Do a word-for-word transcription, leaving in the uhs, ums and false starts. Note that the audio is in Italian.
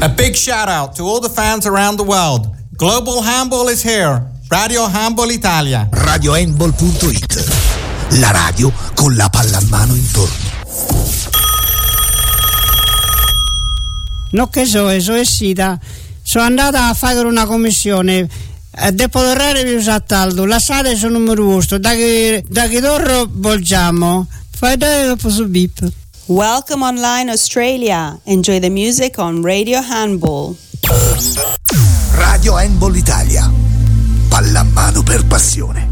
A big shout out to all the fans around the world. Global Handball is here. Radio Handball Italia. radio handball punto it. La radio con la pallamano intorno. No che so, so è sita. Sono andata a fare una commissione. Dopo l'orario vi usattaldo. La sala sono numero uno. Da che da che torro volgiamo. Fai dare dopo su bip. Welcome online Australia. Enjoy the music on Radio Handball. Radio Handball Italia. Pallamano per passione.